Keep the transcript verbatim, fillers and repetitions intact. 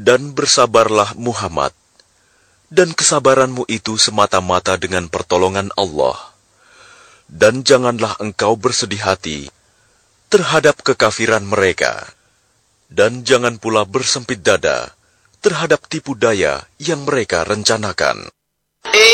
Dan bersabarlah Muhammad, dan kesabaranmu itu semata-mata dengan pertolongan Allah. Dan janganlah engkau bersedih hati terhadap kekafiran mereka, dan jangan pula bersempit dada terhadap tipu daya yang mereka rencanakan.